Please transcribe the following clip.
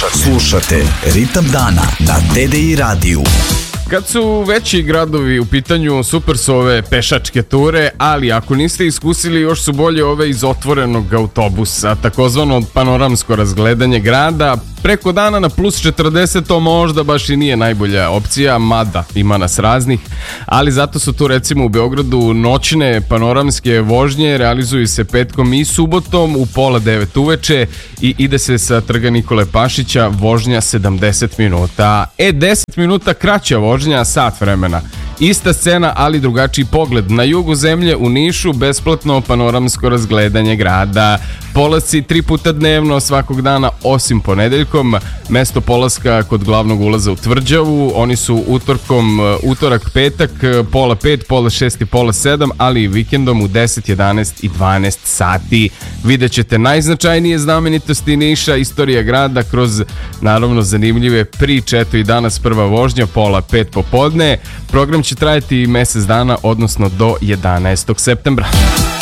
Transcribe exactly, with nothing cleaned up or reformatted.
Slušate Ritam dana na T D I radiju. Kad su veći gradovi u pitanju, super su ove pešačke ture, ali ako niste iskusili, još su bolje ove iz otvorenog autobusa, takozvano panoramsko razgledanje grada. Preko dana na plus četrdeset to možda baš i nije najbolja opcija, mada ima nas raznih, ali zato su tu recimo u Beogradu noćne panoramske vožnje, realizuju se petkom i subotom u pola devet uveče i ide se sa Trga Nikole Pašića, vožnja sedamdeset minuta. E, deset minuta kraća vožnja, sat vremena. Ista scena, ali drugačiji pogled. Na jugu zemlje u Nišu besplatno panoramsko razgledanje grada. Polasci tri puta dnevno svakog dana osim ponedeljkom. Mesto polaska kod glavnog ulaza u Tvrđavu. Oni su utorkom, utorak, petak, pola pet, pola šest i pola sedam, ali i vikendom u deset, jedanaest i dvanaest sati. Vidjet ćete najznačajnije znamenitosti Niša, istorija grada kroz naravno zanimljive priče. Eto i danas prva vožnja, pola pet popodne. Program će trajati mesec dana, odnosno do jedanaestog septembra.